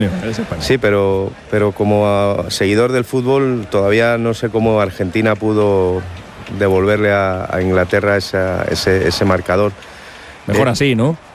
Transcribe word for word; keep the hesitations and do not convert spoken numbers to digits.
Sí, pero, pero como seguidor del fútbol todavía no sé cómo Argentina pudo devolverle a, a Inglaterra esa, ese, ese marcador. Mejor eh, así, ¿no?